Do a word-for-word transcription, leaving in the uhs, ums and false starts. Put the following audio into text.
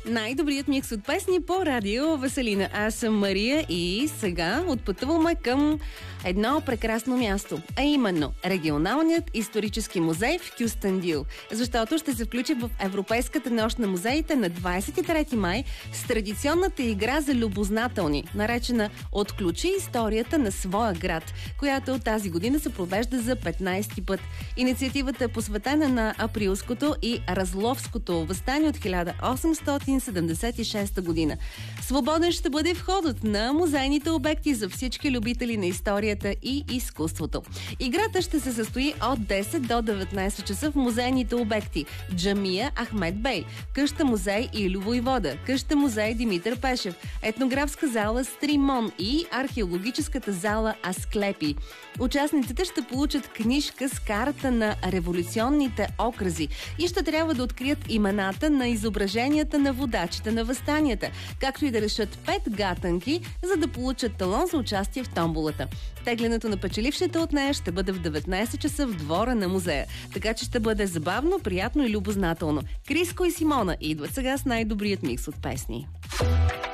Най-добрият микс от песни по радио Веселина. Аз съм Мария и сега отпътуваме към едно прекрасно място, а именно Регионалният исторически музей в Кюстендил, защото ще се включи в Европейската нощ на музеите на двадесет и трети май с традиционната игра за любознателни, наречена "Отключи историята на своя град", която тази година се провежда за петнадесети път. Инициативата е посветена на априлското и разловското въстание от хиляда осемстотин седемдесет и шеста година. Свободен ще бъде входът на музейните обекти за всички любители на историята и изкуството. Играта ще се състои от десет до деветнадесет часа в музейните обекти: Джамия Ахмед Бей, къща музей Илю Войвода, къща музей Димитър Пешев, етнографска зала Стримон и археологическата зала Асклепи. Участниците ще получат книжка с карта на революционните окрази и ще трябва да открият имената на изображенията на водачите на въстанията, както и да решат пет гатанки, за да получат талон за участие в томболата. Теглянето на печелившите от нея ще бъде в деветнадесет часа в двора на музея, така че ще бъде забавно, приятно и любознателно. Криско и Симона идват сега с най-добрият микс от песни.